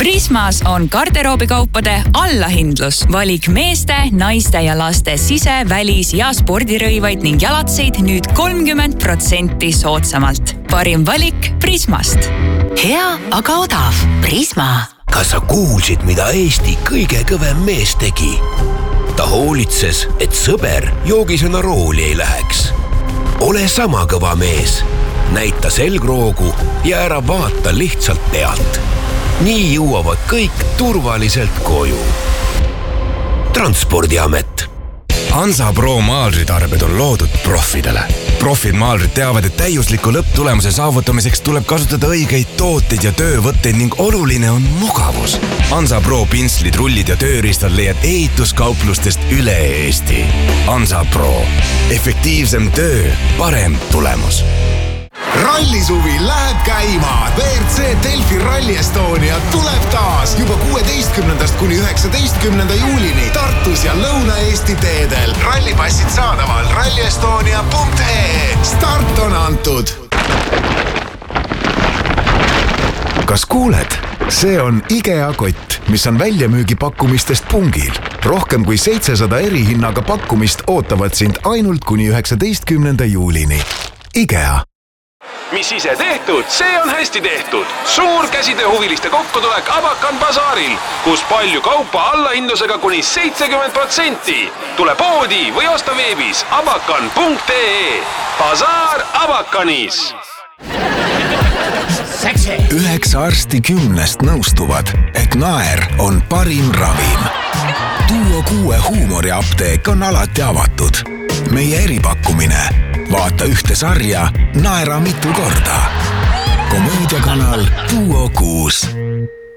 Prismas on garderoobikaupade allahindlus. Valik meeste, naiste ja laste sise-, välis- ja spordirõivaid ning jalatseid nüüd 30% soodsamalt. Parim valik Prismast. Hea, aga odav. Prisma. Kas sa kuulsid, mida Eesti kõige kõvem mees tegi? Ta hoolitses, et sõber joogisena rooli ei läheks. Ole sama kõva mees. Näita selgroogu ja ära vaata lihtsalt pealt. Nii jõuavad kõik turvaliselt koju. Transpordiamet. Hansa Pro maalritarbed on loodud profidele. Profid maalrid teavad, et täiusliku lõpptulemuse saavutamiseks tuleb kasutada õigeid tooteid ja töövõtteid ning oluline on mugavus. Hansa Pro pintslid, rullid ja tööriistad leiad ehituskauplustest üle Eesti. Hansa Pro. Efektiivsem töö, parem tulemus. Rallisuvi läheb käima. WRC Delfi Rally Estonia tuleb taas juba 16. kuni 19. juulini Tartus ja Lõuna-Eesti teedel. Rallipassid saadaval rallyestonia.ee. Start on antud. Kas kuuled? See on IKEA kott, mis on väljamüügipakkumistest pungil. Rohkem kui 700 erihinnaga pakkumist ootavad sind ainult kuni 19. juulini. IKEA. Mis ise tehtud, see on hästi tehtud. Suur käsitööhuviliste kokkutulek Abakan Bazaaril, kus palju kaupa allahindlusega kuni 70%. Tule poodi või osta veebis abakan.ee. Bazaar Abakanis. 9 arsti 10 nõustuvad, et naer on parim ravim. Duo 6 huumoriapteek on alati avatud. Meie eripakkumine. Vaata ühte sarja, naera mitu korda. Komöödiakanal Duo 6.